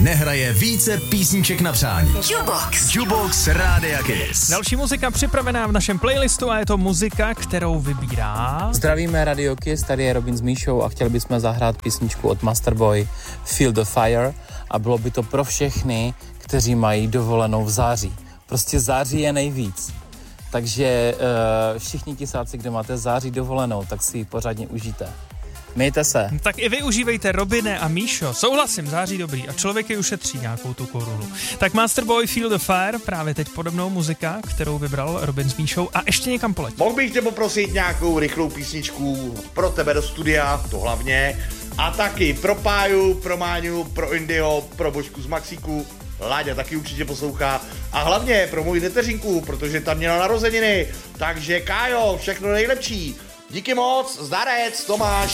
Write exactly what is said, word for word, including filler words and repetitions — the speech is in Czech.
nehraje více písniček na přání. Jukebox. Jukebox Rádia Kiss. Další muzika připravená v našem playlistu a je to muzika, kterou vybírá... Zdravíme Radio Kiss, tady je Robin s Míšou a chtěli bychom zahrát písničku od Masterboy Feel the Fire a bylo by to pro všechny, kteří mají dovolenou v září. Prostě září je nejvíc. Takže uh, všichni tisáci, kdo máte září dovolenou, tak si ji pořádně užijte. Mějte se. Tak i vy užívejte, Robine a Míšo. Souhlasím, září dobrý a člověk je ušetří nějakou tu korunu. Tak Masterboy Feel the Fire, právě teď podobnou muzika, kterou vybral Robin s Míšou a ještě někam poletí. Mohl bych tě poprosit nějakou rychlou písničku pro tebe do studia, to hlavně, a taky pro Páju, pro Máňu, pro Indio, pro Božku z Maxíku, Láďa taky určitě poslouchá a hlavně pro moji neteřinku, protože tam měla narozeniny, takže Kájo, všechno nejlepší. Díky moc, zdarec, Tomáš.